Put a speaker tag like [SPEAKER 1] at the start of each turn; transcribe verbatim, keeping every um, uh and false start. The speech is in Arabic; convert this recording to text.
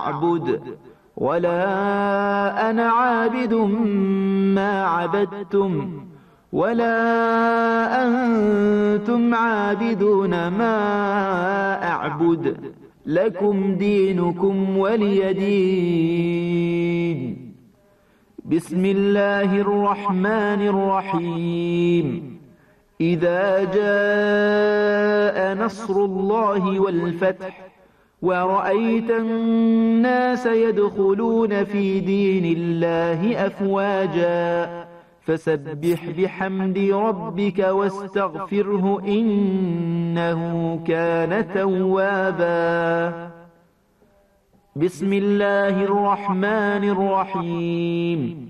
[SPEAKER 1] أعبد ولا أنا عابد ما عبدتم ولا أنتم عابدون ما أعبد لكم دينكم ولي دين. بسم الله الرحمن الرحيم. إذا جاء نصر الله والفتح ورأيت الناس يدخلون في دين الله أفواجا فسبح بحمد ربك واستغفره إنه كان توابا. بسم الله الرحمن الرحيم.